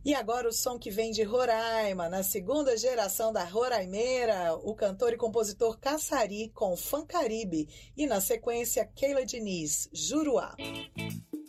E agora o som que vem de Roraima, na segunda geração da Roraimeira, o cantor e compositor Caçari com Fã Caribe e na sequência Keila Diniz, Juruá.